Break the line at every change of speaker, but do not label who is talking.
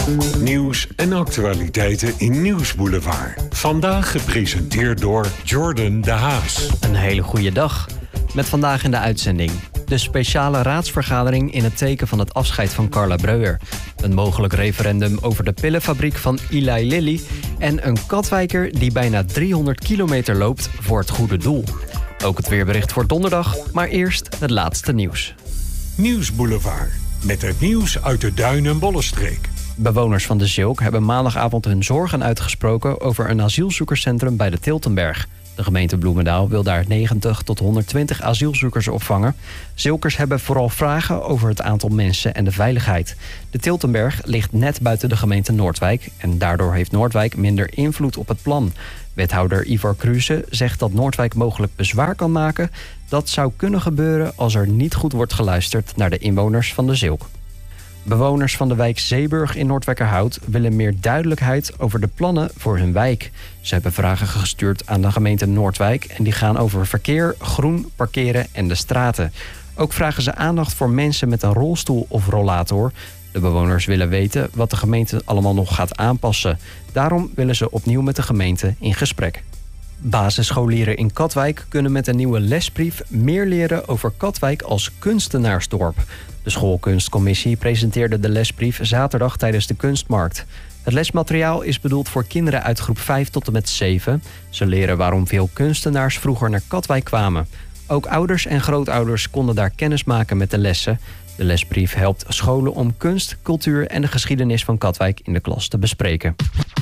Nieuws en actualiteiten in Nieuwsboulevard. Vandaag gepresenteerd door Jordan de Haas.
Een hele goede dag. Met vandaag in de uitzending de speciale raadsvergadering in het teken van het afscheid van Carla Breuer. Een mogelijk referendum over de pillenfabriek van Eli Lilly. En een Katwijker die bijna 300 kilometer loopt voor het goede doel. Ook het weerbericht voor donderdag, maar eerst het laatste nieuws.
Nieuwsboulevard. Met het nieuws uit de Duin- en Bollenstreek.
Bewoners van de Zilk hebben maandagavond hun zorgen uitgesproken over een asielzoekerscentrum bij de Tiltenberg. De gemeente Bloemendaal wil daar 90 tot 120 asielzoekers opvangen. Zilkers hebben vooral vragen over het aantal mensen en de veiligheid. De Tiltenberg ligt net buiten de gemeente Noordwijk en daardoor heeft Noordwijk minder invloed op het plan. Wethouder Ivar Kruse zegt dat Noordwijk mogelijk bezwaar kan maken. Dat zou kunnen gebeuren als er niet goed wordt geluisterd naar de inwoners van de Zilk. Bewoners van de wijk Zeeburg in Noordwijkerhout willen meer duidelijkheid over de plannen voor hun wijk. Ze hebben vragen gestuurd aan de gemeente Noordwijk en die gaan over verkeer, groen, parkeren en de straten. Ook vragen ze aandacht voor mensen met een rolstoel of rollator. De bewoners willen weten wat de gemeente allemaal nog gaat aanpassen. Daarom willen ze opnieuw met de gemeente in gesprek. Basisscholieren in Katwijk kunnen met een nieuwe lesbrief meer leren over Katwijk als kunstenaarsdorp. De schoolkunstcommissie presenteerde de lesbrief zaterdag tijdens de kunstmarkt. Het lesmateriaal is bedoeld voor kinderen uit groep 5 tot en met 7. Ze leren waarom veel kunstenaars vroeger naar Katwijk kwamen. Ook ouders en grootouders konden daar kennis maken met de lessen. De lesbrief helpt scholen om kunst, cultuur en de geschiedenis van Katwijk in de klas te bespreken.